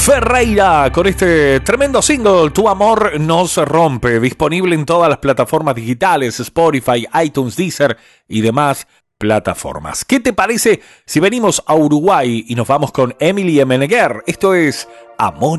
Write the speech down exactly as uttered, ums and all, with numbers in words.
Ferreira con este tremendo single, Tu amor no se rompe, disponible en todas las plataformas digitales, Spotify, iTunes, Deezer y demás plataformas. ¿Qué te parece si venimos a Uruguay y nos vamos con Emily Menegher? Esto es Amor